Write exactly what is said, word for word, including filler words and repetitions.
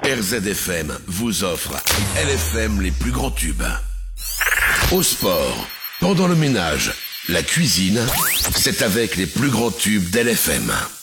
R Z F M vous offre L F M les plus grands tubes. Au sport, pendant le ménage, la cuisine, c'est avec les plus grands tubes d'L F M.